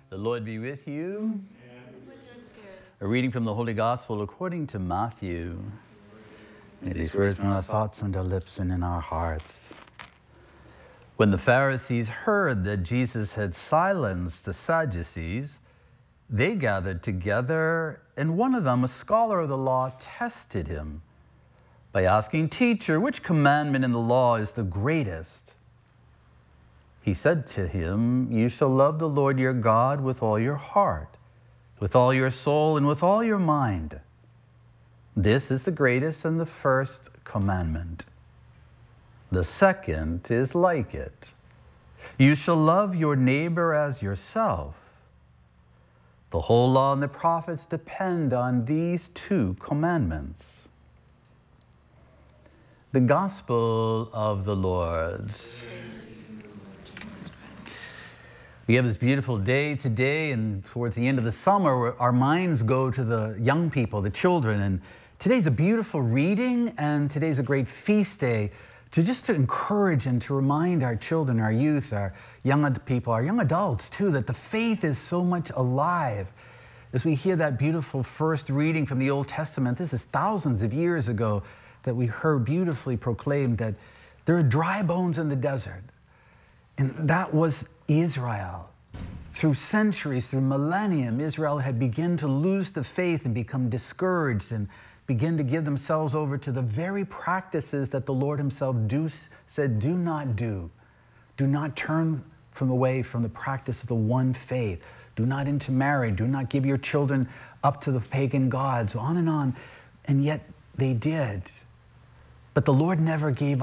The Lord be with you. And with your spirit. A reading from the Holy Gospel according to Matthew. May these words be in our thoughts and our lips and in our hearts. When the Pharisees heard that Jesus had silenced the Sadducees, they gathered together, and one of them, a scholar of the law, tested him by asking, "Teacher, which commandment in the law is the greatest?" He said to him, "You shall love the Lord your God with all your heart, with all your soul, and with all your mind. This is the greatest and the first commandment. The second is like it. You shall love your neighbor as yourself. The whole law and the prophets depend on these two commandments." The Gospel of the Lord. We have this beautiful day today, and towards the end of the summer, our minds go to the young people, the children. And today's a beautiful reading, and today's a great feast day to encourage and to remind our children, our youth, our young people, our young adults too, that the faith is so much alive. As we hear that beautiful first reading from the Old Testament, this is thousands of years ago that we heard beautifully proclaimed that there are dry bones in the desert. And that was Israel. Through centuries, through millennium, Israel had begun to lose the faith and become discouraged and begin to give themselves over to the very practices that the Lord himself said, do not do. Do not turn away from the practice of the one faith. Do not intermarry. Do not give your children up to the pagan gods, on and on. And yet they did. But the Lord never gave